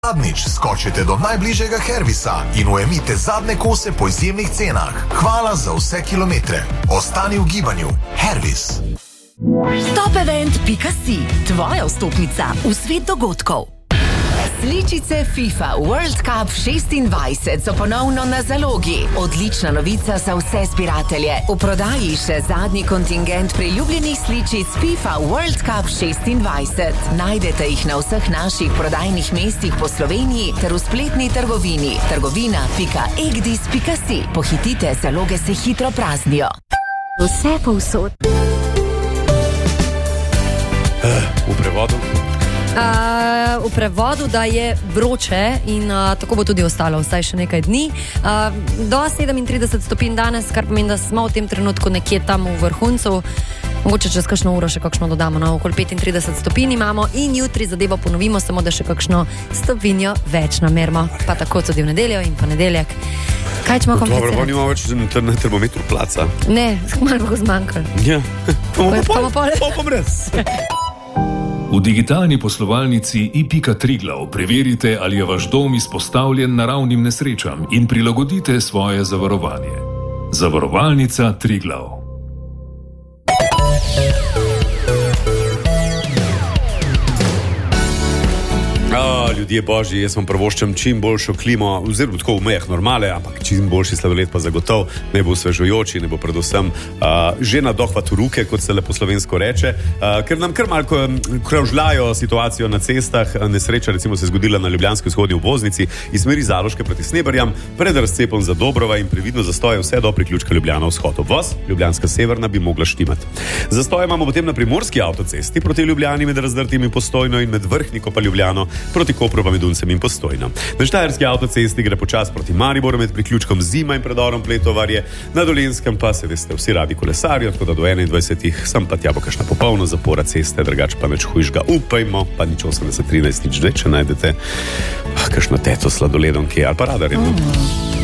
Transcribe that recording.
Zadnjič skočite do najbližjega Hervisa in ujemite zadnje kose po izjemnih cenah. Hvala za vse kilometre. Ostani v gibanju. Hervis. Topevent.si, tvoja vstopnica v svet dogodkov. Sličice FIFA World Cup 26 so ponovno na zalogi. Odlična novica za vse zbiratelje. V prodaji še zadnji kontingent priljubljenih sličic FIFA World Cup 26. Najdete jih na vseh naših prodajnih mestih po Sloveniji ter v spletni trgovini trgovina.egdis.si. Pohitite, zaloge se hitro praznijo. Vse povsod. V prevodu? V prevodu, da je vroče in tako bo tudi ostalo vsaj še nekaj dni. Do 37 stopinj danes, kar pomeni, da smo v tem trenutku nekje tam v vrhuncu. Mogoče čez kakšno uro še kakšno dodamo, no, okoli 35 stopinj imamo in jutri zadevo ponovimo, samo da še kakšno stopinjo več namerimo. Pa tako tudi v nedeljo in ponedeljek. Kaj ćemo komplicirati? Dobro, nima več na termometru placa. Ne, malo bo zmanjkalo. Ja, pa brez. V digitalni poslovalnici i.triglav preverite, ali je vaš dom izpostavljen naravnim nesrečam in prilagodite svoje zavarovanje. Zavarovalnica Triglav. Ljudje božji, jaz vam prvoščam čim boljšo klimo, oziroma tako v mejah normale, ampak čim boljši sladoled pa zagotov, ne bo osvežujoči, ne bo predvsem že na dohvat v ruke, kot se lepo slovensko reče, ker nam kar malko kravžljajo situacijo na cestah. Nesreča recimo se je zgodila na ljubljanski vzhodni obvoznici iz smeri Zaloške proti Sneberjam, pred razcepom Zadobrova in previdno zastoje vse do priključka Ljubljana vzhod. Obvoz Ljubljanska severna bi mogla štimati. Zastoje imamo potem na primorski avtocesti proti Ljubljani med Razdrtim in Postojno in med Vrhniko pa Ljubljano proti Kopru pa med Uncem in Postojno. Na štajerski avtocesti gre počas proti Mariboru med priključkom Zima in predorom Pletovarje, na Dolenjskem pa se veste vsi radi kolesarijo, tako da do 21. sem pa tja bo kakšna popolna zapora ceste, drugače pa nič hujšga. Upajmo, pa nič 80-13, nič 2, če najdete kakšno teto sladoledom, ki je ali pa radarjem.